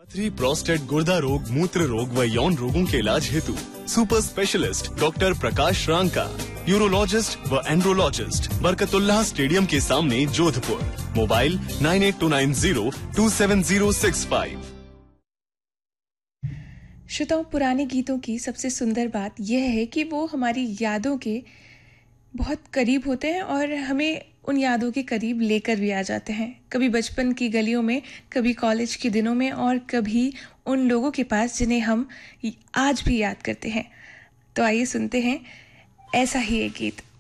पथरी, प्रोस्टेट, गुर्दा रोग, मूत्र रोग व यौन रोगों के इलाज हेतु सुपर स्पेशलिस्ट डॉक्टर प्रकाश रांका, यूरोलॉजिस्ट व एंड्रोलॉजिस्ट, बरकतुल्लाह स्टेडियम के सामने, जोधपुर। मोबाइल 9829027065। श्रोताओं, पुराने गीतों की सबसे सुंदर बात यह है कि वो हमारी यादों के बहुत करीब होते हैं और हमें उन यादों के करीब लेकर भी आ जाते हैं। कभी बचपन की गलियों में, कभी कॉलेज के दिनों में और कभी उन लोगों के पास जिन्हें हम आज भी याद करते हैं। तो आइए सुनते हैं ऐसा ही एक गीत।